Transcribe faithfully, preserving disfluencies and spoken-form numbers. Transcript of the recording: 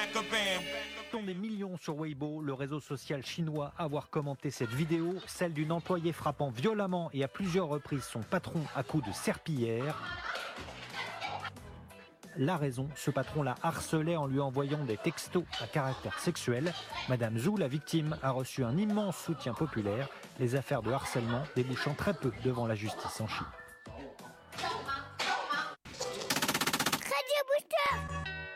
Des millions sur Weibo, le réseau social chinois, à avoir commenté cette vidéo, celle d'une employée frappant violemment et à plusieurs reprises son patron à coups de serpillière. La raison, ce patron la harcelait en lui envoyant des textos à caractère sexuel. Madame Zhou, la victime, a reçu un immense soutien populaire, les affaires de harcèlement débouchant très peu devant la justice en Chine.